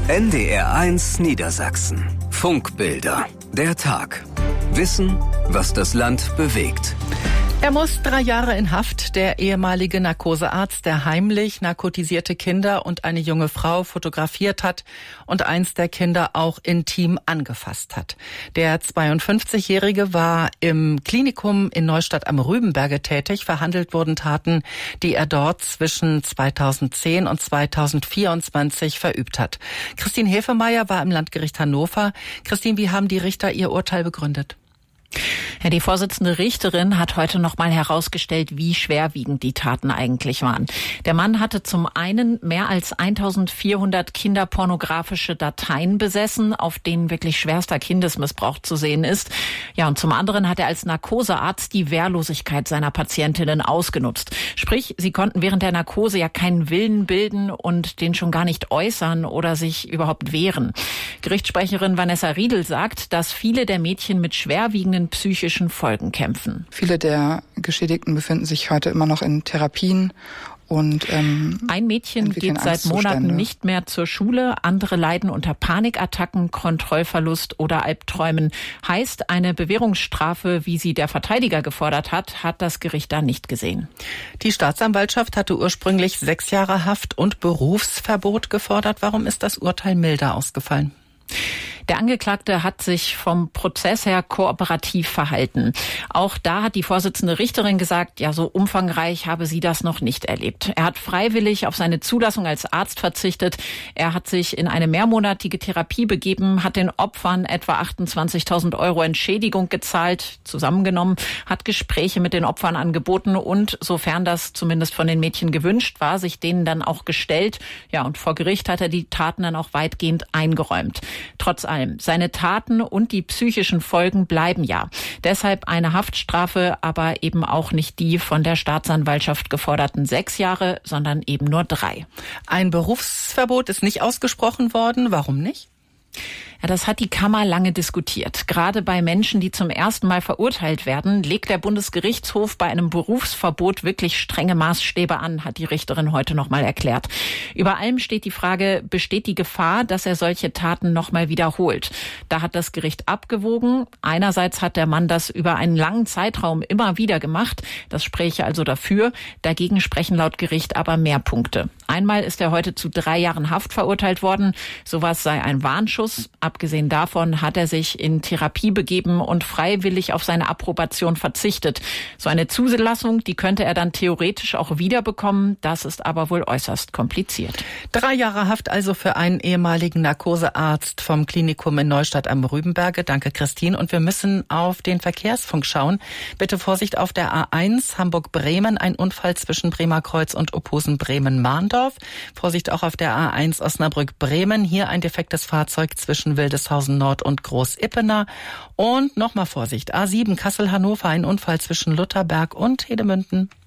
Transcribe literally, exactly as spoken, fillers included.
N D R eins Niedersachsen. Funkbilder. Der Tag. Wissen, was das Land bewegt. Er muss drei Jahre in Haft. Der ehemalige Narkosearzt, der heimlich narkotisierte Kinder und eine junge Frau fotografiert hat und eins der Kinder auch intim angefasst hat. Der zweiundfünfzigjährige war im Klinikum in Neustadt am Rübenberge tätig. Verhandelt wurden Taten, die er dort zwischen zweitausendzehn und zweitausendvierundzwanzig verübt hat. Christine Hefemeyer war im Landgericht Hannover. Christine, wie haben die Richter ihr Urteil begründet? Ja, die Vorsitzende Richterin hat heute noch mal herausgestellt, wie schwerwiegend die Taten eigentlich waren. Der Mann hatte zum einen mehr als eintausendvierhundert kinderpornografische Dateien besessen, auf denen wirklich schwerster Kindesmissbrauch zu sehen ist. Ja, und zum anderen hat er als Narkosearzt die Wehrlosigkeit seiner Patientinnen ausgenutzt. Sprich, sie konnten während der Narkose ja keinen Willen bilden und den schon gar nicht äußern oder sich überhaupt wehren. Gerichtssprecherin Vanessa Riedel sagt, dass viele der Mädchen mit schwerwiegenden psychischen Folgen kämpfen. Viele der Geschädigten befinden sich heute immer noch in Therapien. Und, ähm, Ein Mädchen geht seit Monaten nicht mehr zur Schule, andere leiden unter Panikattacken, Kontrollverlust oder Albträumen. Heißt, eine Bewährungsstrafe, wie sie der Verteidiger gefordert hat, hat das Gericht da nicht gesehen. Die Staatsanwaltschaft hatte ursprünglich sechs Jahre Haft und Berufsverbot gefordert. Warum ist das Urteil milder ausgefallen? Der Angeklagte hat sich vom Prozess her kooperativ verhalten. Auch da hat die Vorsitzende Richterin gesagt, ja, so umfangreich habe sie das noch nicht erlebt. Er hat freiwillig auf seine Zulassung als Arzt verzichtet. Er hat sich in eine mehrmonatige Therapie begeben, hat den Opfern etwa achtundzwanzigtausend Euro Entschädigung gezahlt, zusammengenommen, hat Gespräche mit den Opfern angeboten und, sofern das zumindest von den Mädchen gewünscht war, sich denen dann auch gestellt. Ja, und vor Gericht hat er die Taten dann auch weitgehend eingeräumt. Trotz allem, seine Taten und die psychischen Folgen bleiben ja. Deshalb eine Haftstrafe, aber eben auch nicht die von der Staatsanwaltschaft geforderten sechs Jahre, sondern eben nur drei. Ein Berufsverbot ist nicht ausgesprochen worden. Warum nicht? Ja, das hat die Kammer lange diskutiert. Gerade bei Menschen, die zum ersten Mal verurteilt werden, legt der Bundesgerichtshof bei einem Berufsverbot wirklich strenge Maßstäbe an, hat die Richterin heute noch mal erklärt. Über allem steht die Frage, besteht die Gefahr, dass er solche Taten noch mal wiederholt? Da hat das Gericht abgewogen. Einerseits hat der Mann das über einen langen Zeitraum immer wieder gemacht. Das spräche also dafür. Dagegen sprechen laut Gericht aber mehr Punkte. Einmal ist er heute zu drei Jahren Haft verurteilt worden. Sowas sei ein Warnschuss. Abgesehen davon hat er sich in Therapie begeben und freiwillig auf seine Approbation verzichtet. So eine Zulassung, die könnte er dann theoretisch auch wiederbekommen. Das ist aber wohl äußerst kompliziert. Drei Jahre Haft also für einen ehemaligen Narkosearzt vom Klinikum in Neustadt am Rübenberge. Danke, Christine. Und wir müssen auf den Verkehrsfunk schauen. Bitte Vorsicht auf der A eins Hamburg-Bremen. Ein Unfall zwischen Bremerkreuz und Opposen-Bremen-Mahndorf. Vorsicht auch auf der A eins Osnabrück-Bremen. Hier ein defektes Fahrzeug zwischen Wildeshausen Nord und Groß-Ippener. Und nochmal Vorsicht, A sieben Kassel-Hannover, ein Unfall zwischen Lutherberg und Hedemünden.